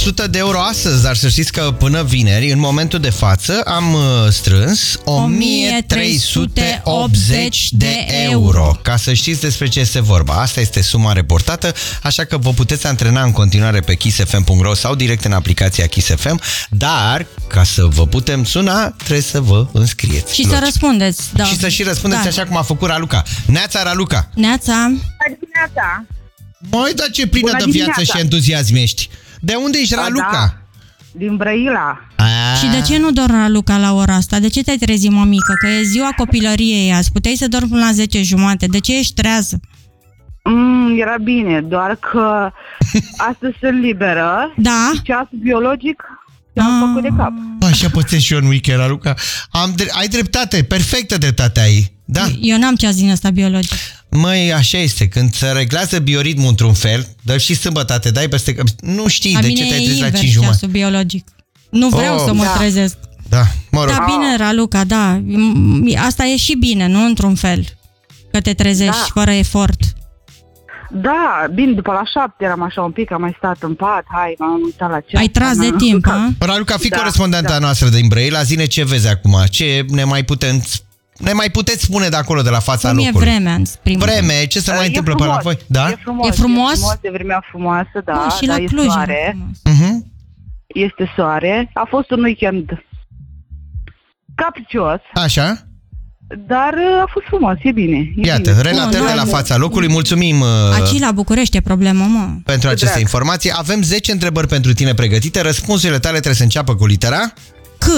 100 de euro astăzi, dar să știți că până vineri, în momentul de față, am strâns 1380 de euro. Ca să știți despre ce este vorba. Asta este suma reportată, așa că vă puteți antrena în continuare pe kissfm.ro sau direct în aplicația Kiss FM, dar ca să vă putem suna, trebuie să vă înscrieți. Și să răspundeți. Da. Și să și răspundeți așa cum a făcut Raluca. Neața, Raluca! Neața! Neața! Măi, dar ce plină de viață și entuziasm ești! De unde ești, Raluca? Da. Din Brăila. Și de ce nu dormi, Raluca, la ora asta? De ce te-ai trezit, mămică? Că e ziua copilăriei azi. Puteai să dormi până la 10:30. De ce ești trează? Era bine, doar că astăzi sunt liberă. Da? Și ceasul biologic am făcut de cap. Așa pățesc și eu în weekend, Raluca. Ai dreptate, perfectă dreptate ai. Da. Eu n-am ceas din ăsta biologic. Măi, așa este, când se reglează bioritmul într-un fel, dar și sâmbătă te dai peste... Nu știi de ce te-ai trezit la 5:30. ceasul biologic. Nu vreau să mă trezesc. Da, mă rog. Da, bine, Raluca, da. Asta e și bine, nu într-un fel. Că te trezești fără efort. Da, bine, după la 7 eram așa un pic, am mai stat în pat, m-am uitat la ceas. Ai tras de timp, a? Raluca, fii corespondenta noastră din Brăila, zi-ne ce vezi acum, ce ne mai puteți spune de acolo, de la fața locului. Cum e vremea, Vreme, ce se mai întâmplă pe la voi? Da? E frumos? E frumos, e vremea frumoasă, da, și la Cluj soare. Este soare. A fost un weekend capricios. Așa? Dar a fost frumos, e bine. Iată, relatări de la fața locului. Mulțumim Aici la București e problemă, mă. pentru aceste informații. Avem 10 întrebări pentru tine pregătite. Răspunsurile tale trebuie să înceapă cu litera C.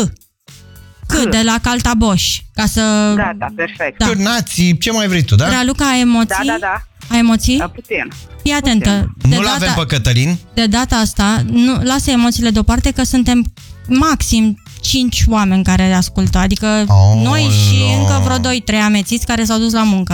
De la Caltaboș. Ca să... Da, perfect. Cârnații, ce mai vrei tu, da? Raluca, ai emoții? Da. Ai emoții? Putem. Fii atentă. Nu l-avem pe Cătălin. De data asta, lasă emoțiile deoparte, că suntem maxim 5 oameni care le ascultă. Adică noi și încă vreo 2-3 amețiți care s-au dus la muncă.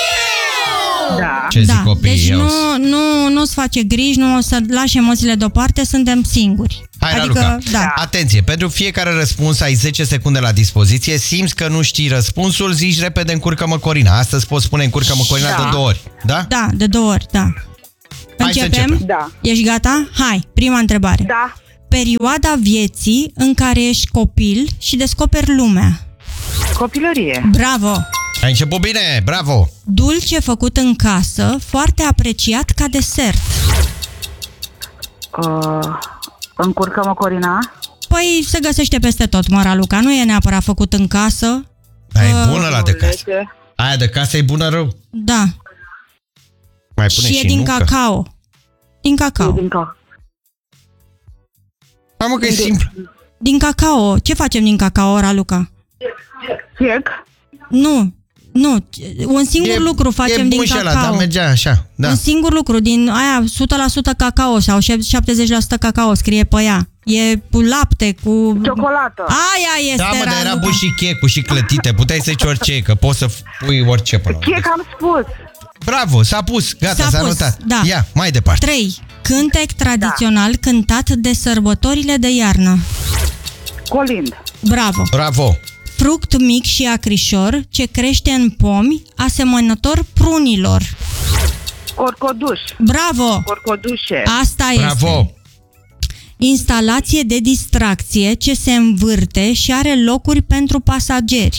Da. Ce zic copiii? Deci nu-ți face griji, nu o să lași emoțiile deoparte, suntem singuri. Hai, Raluca. Atenție, pentru fiecare răspuns ai 10 secunde la dispoziție. Simți că nu știi răspunsul, zici repede încurcă-mă Corina. Astăzi poți spune încurcă-mă Corina de 2 ori. Da? Da, de 2 ori, da. Începem? Da. Ești gata? Hai, prima întrebare. Da. Perioada vieții în care ești copil și descoperi lumea. Copilărie. Bravo! Ai început bine, bravo! Dulce făcut în casă, foarte apreciat ca desert. Încurcă-mă Corina. Păi se găsește peste tot, mă, Raluca. Nu e neapărat făcut în casă. Dar e bună la de casă. Aia de casă e bună rău. Da. Mai pune și e din nucă. cacao. Din cacao. Hai mă că e simplu. Din cacao. Ce facem din cacao, Raluca? Cec. Nu. Un singur lucru facem din cacao. Ăla, da, mergea așa. Da. Un singur lucru, din aia 100% cacao sau 70% cacao, scrie pe ea. E cu lapte, cu... Ciocolată. Aia este, Da, mă, dar era Raluca. bun și chec și clătite. Puteai să zici orice, că poți să pui orice până la urmă. Chec am spus. Bravo, s-a pus, gata, s-a notat. Da. Ia, mai departe. 3. Cântec tradițional cântat de sărbătorile de iarnă. Colind. Bravo. Fruct mic și acrișor ce crește în pomi, asemănător prunilor. Corcoduș. Bravo. Corcodușe. Asta este. Instalație de distracție ce se învârte și are locuri pentru pasageri.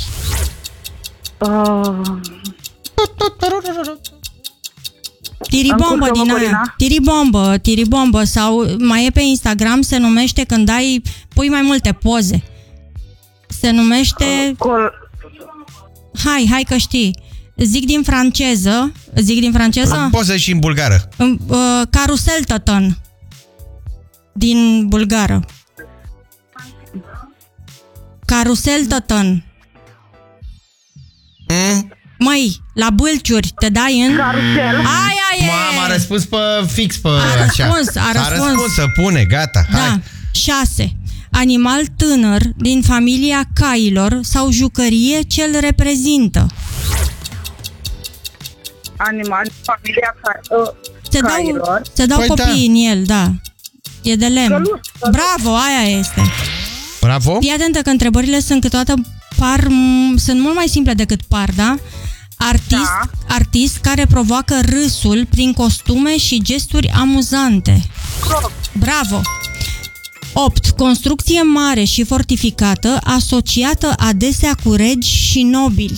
Tiribombă din aia. Tiribombă. Sau mai e pe Instagram, se numește când pui mai multe poze. Se numește... Hai că știi. Zic din franceză. Poți să și în bulgară. Carusel tătăn. Din bulgară. Carusel tătăn. Măi, la bâlciuri te dai în... Carusel. Aia e! M-a răspuns pe fix pe A răspuns. Să pune, gata, hai. Da. 6. Animal tânăr din familia cailor sau jucărie ce îl reprezintă. Animal din familia cailor. Se dau copiii în el, da. E de lemn. Bravo, aia este. Bravo. Fii atentă că întrebările sunt câteodată sunt mult mai simple decât par, da? Artist care provoacă râsul prin costume și gesturi amuzante. Bravo! 8. Construcție mare și fortificată, asociată adesea cu regi și nobili.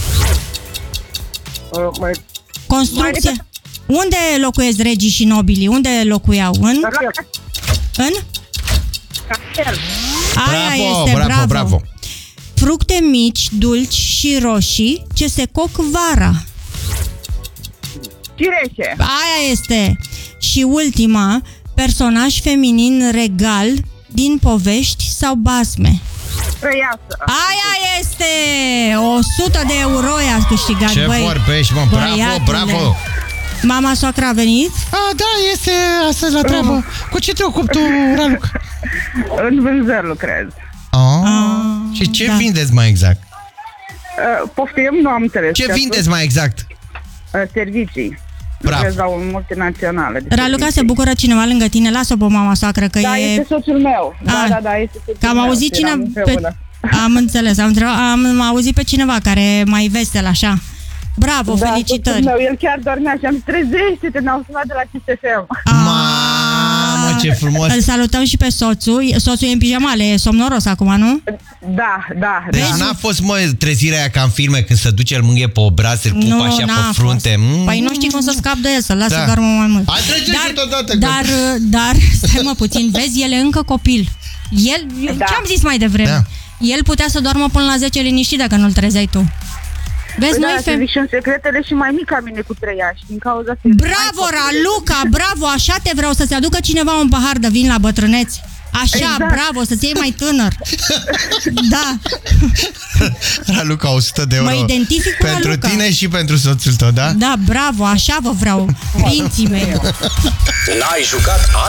Construcție. Unde locuiesc regii și nobilii? Unde locuiau? În? Aia este, bravo. Fructe mici, dulci și roșii ce se coc vara. Cireșe. Aia este. Și ultima, personaj feminin regal din povești sau basme. Trăiasă. Aia este! 100 de euro i-ați câștigat. Ce vorbești, mă? Bravo! Mama soacră a venit? Da, este astăzi la treabă. Cu ce te ocupi tu, Raluca? În vânzări lucrez. Și ce vindeți mai exact? Poftim, nu am înțeles. Ce vindeți mai exact? Servicii. Bravo. Lucrez la o multinațională. Raluca, se bucură cineva lângă tine? Lasă-o pe mama soacră că da, e... este soțul meu. Da, este soțul meu. Am auzit Am înțeles, am auzit pe cineva care e mai vesel, așa. Bravo, felicitări. Meu, el chiar dormea și am trezește-te, ne-au sunat de la CSFM. Mamă, ce frumos. Îl salutăm și pe soțul. Soțul e în pijamale, e somnoros acum, nu? Da. Deci n-a fost, trezirea aia ca în filme când se duce, îl mânghe pe obraz, îl pupă așa pe frunte. Păi nu știi cum să scapi de el, să-l lasă doarmă mai mult. Dar, stai mă puțin, vezi, el e încă copil. Ce-am zis mai devreme? El putea să doarmă până la 10 liniștit dacă nu-l trezeai tu. Vezi, noi femei și în secretele și mai mic ca mine cu 3 ani. Din cauza bravo, Raluca, bravo, așa te vreau, să-ți aducă cineva un pahar de vin la bătrâneți. Așa, exact. Bravo, să-ți iei mai tânăr. Da. Raluca, 100 de euro. Mă identific cu pentru Raluca. Tine și pentru soțul tău, da? Da, bravo, așa vă vreau, prinții mei. N-ai jucat